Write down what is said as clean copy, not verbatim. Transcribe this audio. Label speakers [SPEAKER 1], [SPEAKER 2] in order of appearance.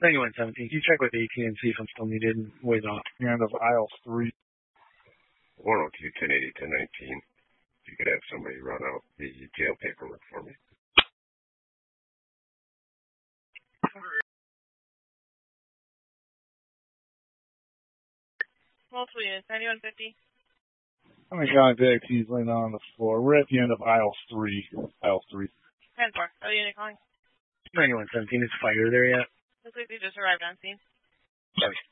[SPEAKER 1] 9117. Can you check with 18 and see if I'm still needed and wait off the end of aisle 3?
[SPEAKER 2] 102, 1080, 1019. If you could have somebody run out the jail paperwork for me.
[SPEAKER 3] Multiple units, 9150.
[SPEAKER 1] I'm in contact. He's laying on the floor. We're at the end of aisle 3. Aisle 3.
[SPEAKER 3] 10-4. Other unit calling.
[SPEAKER 1] 9117. Is fire there yet?
[SPEAKER 3] Looks like they just arrived on scene.
[SPEAKER 1] Sorry.